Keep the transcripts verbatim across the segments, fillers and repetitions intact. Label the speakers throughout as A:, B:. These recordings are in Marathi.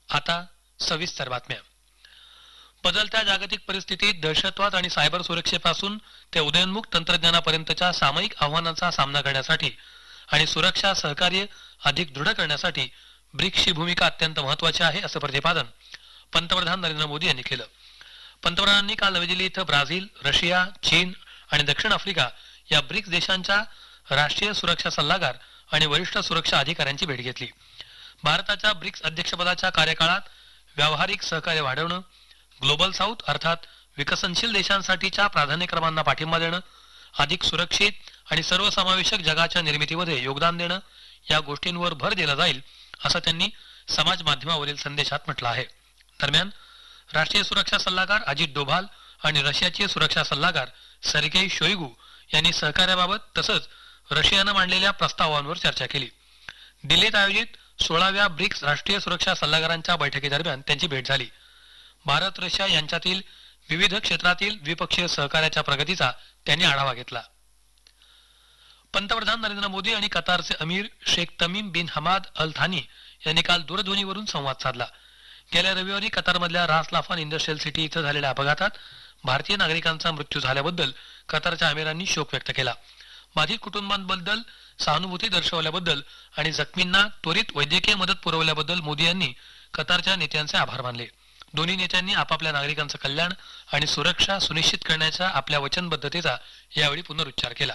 A: आता सविस्तर बातम्या. बदलत्या जागतिक परिस्थितीत दहशतवाद आणि सायबर सुरक्षेपासून ते उदयोन्मुख तंत्रज्ञानापर्यंतच्या सामायिक आव्हानांचा सामना करण्यासाठी आणि सुरक्षा सहकार्य अधिक दृढ करण्यासाठी ब्रिक्सची भूमिका अत्यंत महत्वाची आहे असं प्रतिपादन पंतप्रधान नरेंद्र मोदी यांनी केलं. पंतप्रधानांनी काल नवी दिल्ली इथं ब्राझील, रशिया, चीन आणि दक्षिण आफ्रिका या ब्रिक्स देशांच्या राष्ट्रीय सुरक्षा सल्लागार आणि वरिष्ठ सुरक्षा अधिकाऱ्यांची भेट घेतली. भारताच्या ब्रिक्स अध्यक्षपदाच्या कार्यकाळात व्यावहारिक सहकार्य वाढवणं, ग्लोबल साऊथ अर्थात विकसनशील देशांसाठीच्या प्राधान्यक्रमांना पाठिंबा देणं, अधिक सुरक्षित आणि सर्वसमावेशक जगाच्या निर्मितीमध्ये योगदान देणं या गोष्टींवर भर दिला जाईल असं त्यांनी समाज माध्यमावरील संदेशात म्हटलं आहे. दरम्यान राष्ट्रीय सुरक्षा सल्लागार अजित डोभाल आणि रशियाचे सुरक्षा सल्लागार सर्गेई शोइगू यांनी सहकार्याबाबत तसंच रशियानं मांडलेल्या प्रस्तावांवर चर्चा केली. दिल्लीत आयोजित सोळाव्या ब्रिक्स राष्ट्रीय सुरक्षा सल्लागारांच्या बैठकीदरम्यान त्यांची भेट झाली. भारत रशिया यांच्यातील विविध क्षेत्रातील द्विपक्षीय सहकार्याच्या प्रगतीचा त्यांनी आढावा घेतला. पंतप्रधान नरेंद्र मोदी आणि कतारचे अमीर शेख तमीम बिन हमाद अल थानी यांनी काल दूरध्वनीवरून संवाद साधला. गेल्या रविवारी कतारमधल्या रास लाफान इंडस्ट्रियल सिटी इथं झालेल्या अपघातात भारतीय नागरिकांचा मृत्यू झाल्याबद्दल कतारच्या अमिरांनी शोक व्यक्त केला. बाधित कुटुंबांबद्दल सहानुभूती दर्शवल्याबद्दल आणि जखमींना त्वरित वैद्यकीय मदत पुरवल्याबद्दल मोदी यांनी कतारच्या नेत्यांचे आभार मानले. दोन्ही नेत्यांनी आपापल्या नागरिकांचं कल्याण आणि सुरक्षा सुनिश्चित करण्याच्या आपल्या वचनबद्धतेचा यावेळी पुनरुच्चार केला.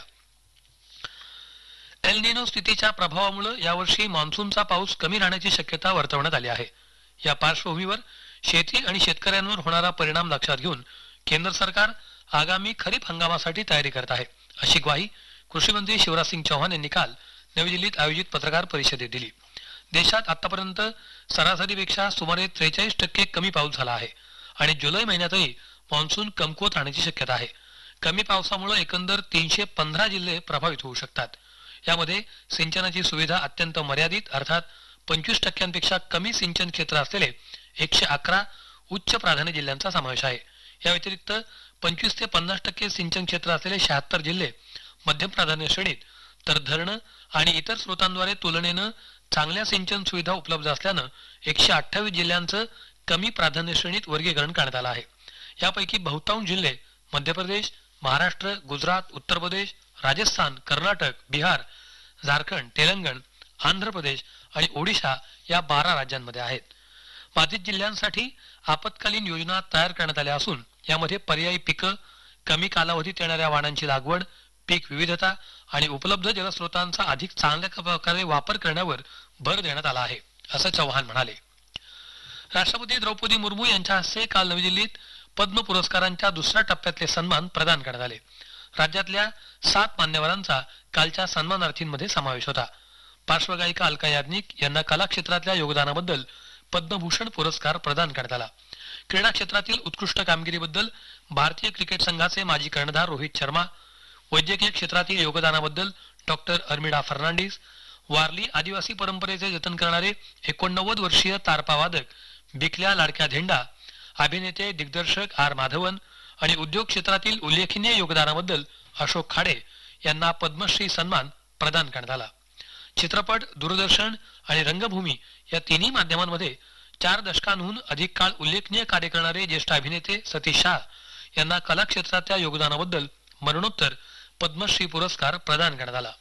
A: एल निनो स्थितीच्या प्रभावामुळे यावर्षी मान्सूनचा पाऊस कमी राहण्याची शक्यता वर्तवण्यात आली आहे. या पार्श्वभूमीवर शेती आणि शेतकऱ्यांवर होणारा परिणाम लक्षात घेऊन केंद्र सरकार आगामी खरीप हंगामासाठी तयारी करत आहे अशी ग्वाही कृषी मंत्री शिवराज सिंग चौहान यांनी काल नवी दिल्लीत आयोजित पत्रकार परिषदेत दिली. देशात आतापर्यंत सरासरीपेक्षा सुमारे त्रेचाळीस टक्के कमी पाऊस झाला आहे आणि जुलै महिन्यातही मान्सून कमकुवत राहण्याची शक्यता आहे. कमी पावसामुळे एकंदर तीनशे पंधरा जिल्हे प्रभावित होऊ शकतात. यामध्ये सिंचनाची सुविधा अत्यंत मर्यादित अर्थात पंचवीस टक्क्यांपेक्षा कमी सिंचन क्षेत्र असलेले एकशे अकरा उच्च प्राधान्य जिल्ह्यांचा समावेश आहे. या व्यतिरिक्त पंचवीस ते पन्नास टक्के सिंचन क्षेत्र असलेले शहात्तर जिल्हे मध्यम प्राधान्य श्रेणीत, तर धरणं आणि इतर स्रोतांद्वारे तुलनेनं चांगल्या सिंचन सुविधा उपलब्ध असल्यानं एकशे अठ्ठावीस जिल्ह्यांचं कमी प्राधान्य श्रेणीत वर्गीकरण करण्यात आलं आहे. यापैकी बहुतांश जिल्हे मध्य प्रदेश, महाराष्ट्र, गुजरात, उत्तर प्रदेश, राजस्थान, कर्नाटक, बिहार, झारखंड, तेलंगण, आंध्र प्रदेश आणि ओडिशा या बारा राज्यांमध्ये आहेत. बाधित जिल्ह्यांसाठी आपत्कालीन योजना तयार करण्यात आल्या असून यामध्ये पर्यायी पिकं, कमी कालावधीत येणाऱ्या वाणांची लागवड, पीक विविधता आणि उपलब्ध जलस्रोतांचा अधिक चांगल्या प्रकारे वापर करण्यावर भर देण्यात आला आहे असं चव्हाण म्हणाले. राष्ट्रपती द्रौपदी मुर्मू यांच्या हस्ते काल नवी दिल्लीत पद्म पुरस्कारांच्या दुसऱ्या टप्प्यातले सन्मान प्रदान करण्यात आले. राज्यातल्या सात मान्यवरांचा कालच्या सन्मानार्थींमध्ये समावेश होता. पार्श्वगायिका अलका याज्ञिक यांना कला क्षेत्रातल्या योगदानाबद्दल पद्मभूषण पुरस्कार प्रदान करण्यात आला. क्रीडा क्षेत्रातील उत्कृष्ट कामगिरीबद्दल भारतीय क्रिकेट संघाचे माजी कर्णधार रोहित शर्मा, वैद्यकीय क्षेत्रातील योगदानाबद्दल डॉक्टर अर्मिडा फर्नांडिस, वारली आदिवासी परंपरेचे जतन करणारे एकोणनव्वद वर्षीय तारपावादक बिकल्या लाडक्या धेंडा, अभिनेते दिग्दर्शक आर माधवन आणि उद्योग क्षेत्रातील उल्लेखनीय योगदानाबद्दल अशोक खाडे यांना पद्मश्री सन्मान प्रदान करण्यात आला. चित्रपट, दूरदर्शन आणि रंगभूमी या तिन्ही माध्यमांमध्ये चार दशकांहून अधिक काळ उल्लेखनीय कार्य करणारे ज्येष्ठ अभिनेते सतीश शाह यांना कला क्षेत्राच्या योगदानाबद्दल मरणोत्तर पद्मश्री पुरस्कार प्रदान करण्यात आला.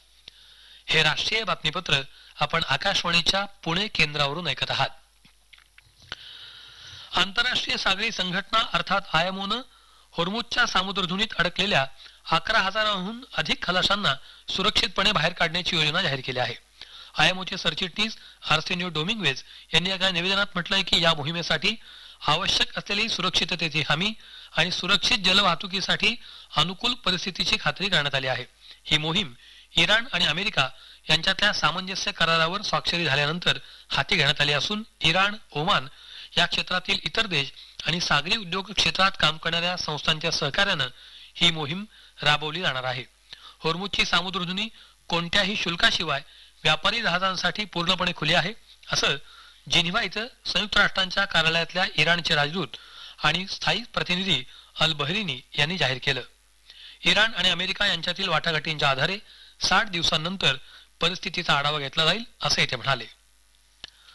A: हे राष्ट्रीय बातमीपत्र आपण आकाशवाणीच्या पुणे केंद्रावरून ऐकत आहात. आंतरराष्ट्रीय सागरी संघटना अर्थात आयएमओनं होर्मुझच्या सामुद्रधुनीत अडकलेल्या अकरा हजारांहून अधिक खलाशांना सुरक्षितपणे बाहेर काढण्याची योजना जाहीर केली आहे. आयएमओचे सरचिटणीस आर्सेनियो डोमिंग्वेज यांनी एका निवेदनात म्हटलंय की या मोहिमेसाठी आवश्यक असलेली सुरक्षिततेची हमी आणि सुरक्षित जलवाहतुकीसाठी अनुकूल परिस्थितीची खात्री करण्यात आली आहे. ही मोहीम इराण आणि अमेरिका यांच्यातल्या सामंजस्य करारावर स्वाक्षरी झाल्यानंतर हाती घेण्यात आली असून इराण, ओमान या क्षेत्रातील इतर देश आणि सागरी उद्योग क्षेत्रात काम करणाऱ्या संस्थांच्या सहकार्यानं ही मोहीम राबवली जाणार आहे. होर्मुझची सामुद्रधुनी कोणत्याही शुल्काशिवाय व्यापारी जहाजांसाठी पूर्णपणे खुली आहे असं जिनिव्हा इथं संयुक्त राष्ट्रांच्या कार्यालयातल्या इराणचे राजदूत आणि स्थायी प्रतिनिधी अल बहरीनी यांनी जाहीर केलं. इराण आणि अमेरिका यांच्यातील वाटाघाटींच्या आधारे साठ दिवसांनंतर परिस्थितीचा आढावा घेतला जाईल असंही ते म्हणाले.